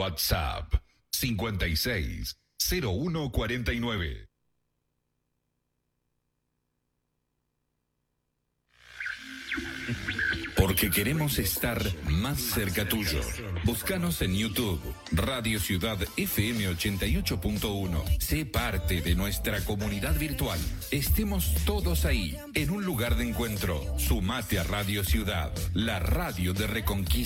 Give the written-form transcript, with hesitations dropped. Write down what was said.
WhatsApp 56 0149. Porque queremos estar más cerca tuyo. Búscanos en YouTube, Radio Ciudad FM 88.1. Sé parte de nuestra comunidad virtual. Estemos todos ahí, en un lugar de encuentro. Sumate a Radio Ciudad, la radio de Reconquista.